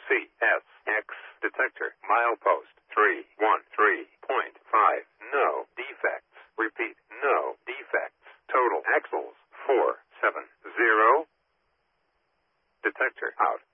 CSX detector. Milepost 313.5. No defects. Repeat, no defects. Total axles 470. Detector out.